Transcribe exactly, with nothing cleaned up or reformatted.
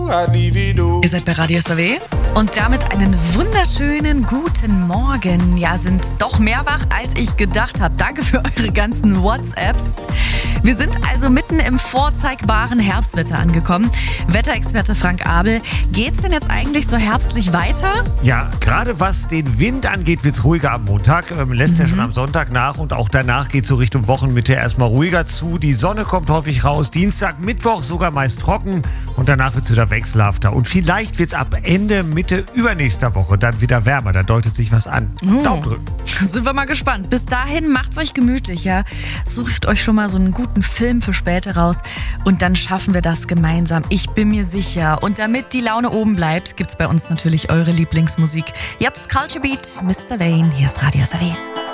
Ihr seid bei Radio S A W und damit einen wunderschönen guten Morgen. Ja, sind doch mehr wach, als ich gedacht habe. Danke für eure ganzen WhatsApps. Wir sind also mitten im vorzeigbaren Herbstwetter angekommen. Wetterexperte Frank Abel, geht's denn jetzt eigentlich so herbstlich weiter? Ja, gerade was den Wind angeht, wird's ruhiger am Montag. Ähm, lässt mhm. ja schon am Sonntag nach und auch danach geht's so Richtung Wochenmitte erstmal ruhiger zu. Die Sonne kommt häufig raus. Dienstag, Mittwoch sogar meist trocken und danach wird's wieder wechselhafter. Und vielleicht wird's ab Ende, Mitte übernächster Woche dann wieder wärmer. Da deutet sich was an. Oh. Daumen drücken. Sind wir mal gespannt. Bis dahin macht's euch gemütlich, ja. Sucht euch schon mal so einen guten Film für später raus und dann schaffen wir das gemeinsam. Ich bin mir sicher. Und damit die Laune oben bleibt, gibt's bei uns natürlich eure Lieblingsmusik. Jetzt Culture Beat, Mister Wayne. Hier ist Radio S A W.